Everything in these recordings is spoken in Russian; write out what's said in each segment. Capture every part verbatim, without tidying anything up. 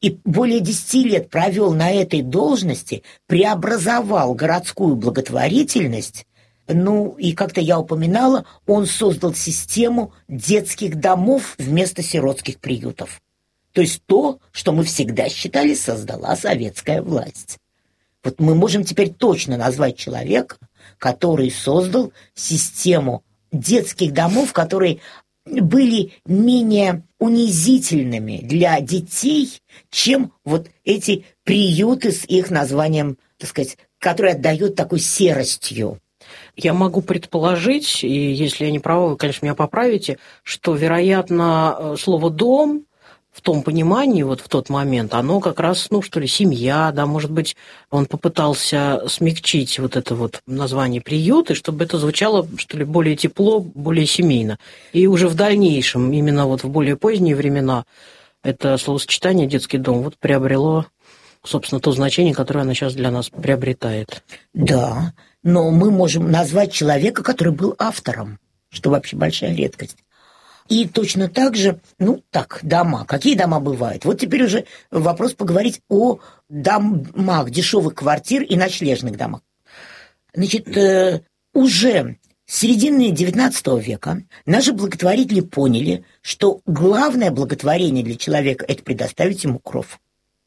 и более десяти лет провел на этой должности, преобразовал городскую благотворительность. Ну, и как-то я упоминала, он создал систему детских домов вместо сиротских приютов. То есть то, что мы всегда считали, создала советская власть. Вот мы можем теперь точно назвать человека, который создал систему детских домов, которые были менее унизительными для детей, чем вот эти приюты с их названием, так сказать, которые отдают такой серостью. Я могу предположить, и если я не права, вы, конечно, меня поправите, что, вероятно, слово «дом» в том понимании, вот в тот момент, оно как раз, ну, что ли, семья, да, может быть, он попытался смягчить вот это вот название приют, и чтобы это звучало, что ли, более тепло, более семейно. И уже в дальнейшем, именно вот в более поздние времена, это словосочетание «детский дом» вот приобрело, собственно, то значение, которое оно сейчас для нас приобретает. Да, но мы можем назвать человека, который был автором, что вообще большая редкость. И точно так же, ну так, дома. Какие дома бывают? Вот теперь уже вопрос поговорить о домах дешевых квартир и ночлежных домах. Значит, э, уже с середины девятнадцатого века наши благотворители поняли, что главное благотворение для человека – это предоставить ему кров.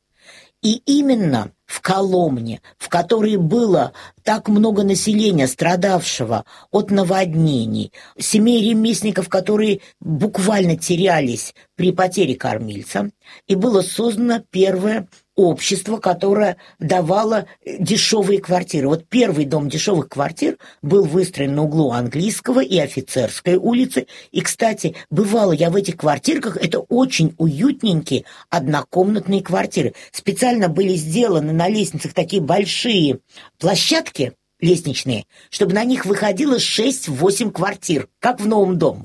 И именно в Коломне, в которой было так много населения, страдавшего от наводнений, семей ремесленников, которые буквально терялись при потере кормильца, и было создано первое общество, которое давало дешевые квартиры. Вот первый дом дешевых квартир был выстроен на углу Английского и Офицерской улицы. И, кстати, бывало я в этих квартирках, это очень уютненькие однокомнатные квартиры. Специально были сделаны на лестницах такие большие площадки лестничные, чтобы на них выходило шесть-восемь квартир, как в новом доме.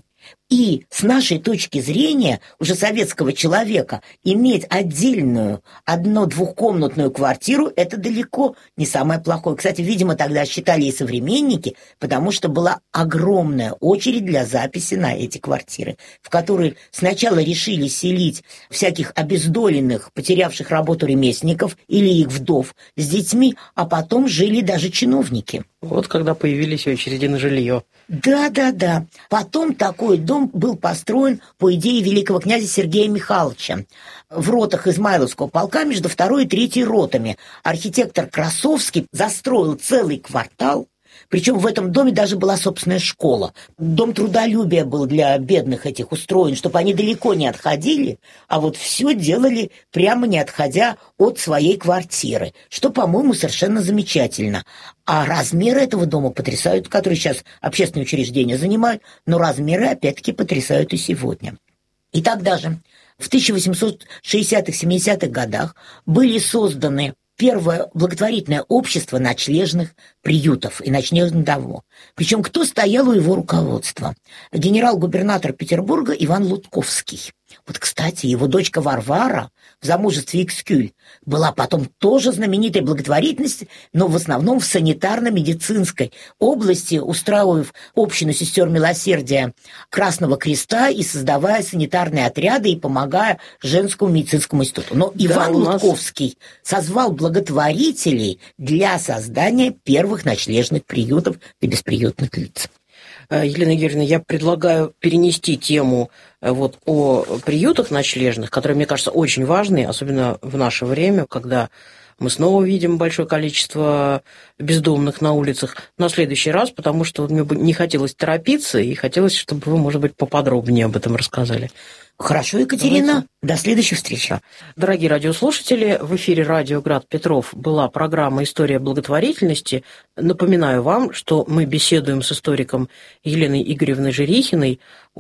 И с нашей точки зрения, уже советского человека, иметь отдельную одно-двухкомнатную квартиру – это далеко не самое плохое. Кстати, видимо, тогда считали и современники, потому что была огромная очередь для записи на эти квартиры, в которые сначала решили селить всяких обездоленных, потерявших работу ремесленников или их вдов с детьми, а потом жили даже чиновники. Вот когда появились очереди на жилье. Да-да-да. Потом такой дом был построен по идее великого князя Сергея Михайловича. В ротах Измайловского полка между второй и третьей ротами архитектор Красовский застроил целый квартал. Причем в этом доме даже была собственная школа. Дом трудолюбия был для бедных этих устроен, чтобы они далеко не отходили, а вот все делали прямо не отходя от своей квартиры, что, по-моему, совершенно замечательно. А размеры этого дома потрясают, которые сейчас общественные учреждения занимают, но размеры, опять-таки, потрясают и сегодня. И тогда же, в тысяча восемьсот шестидесятых-семидесятых годах, были созданы первое благотворительное общество ночлежных приютов и ночлежных домов. Причем кто стоял у его руководства? Генерал-губернатор Петербурга Иван Лутковский. Вот, кстати, его дочка Варвара в замужестве Икскюль была потом тоже знаменитой благотворительностью, но в основном в санитарно-медицинской области, устраивая общину сестер милосердия Красного Креста и создавая санитарные отряды и помогая женскому медицинскому институту. Но да, Иван нас... Лутковский созвал благотворителей для создания первых ночлежных приютов для бесприютных лиц. Елена Юрьевна, я предлагаю перенести тему вот о приютах ночлежных, которые, мне кажется, очень важны, особенно в наше время, когда мы снова видим большое количество бездомных на улицах, на следующий раз, потому что мне бы не хотелось торопиться, и хотелось, чтобы вы, может быть, поподробнее об этом рассказали. Хорошо, Екатерина. Давайте. До следующей встречи. Дорогие радиослушатели, в эфире радио «Град Петров» была программа «История благотворительности». Напоминаю вам, что мы беседуем с историком Еленой Игоревной Жирихиной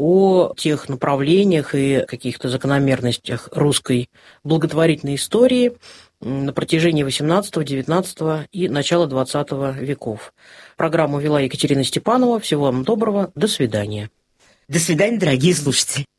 о тех направлениях и каких-то закономерностях русской благотворительной истории на протяжении восемнадцатого, девятнадцатого и начала двадцатого веков. Программу вела Екатерина Степанова. Всего вам доброго. До свидания. До свидания, дорогие слушатели.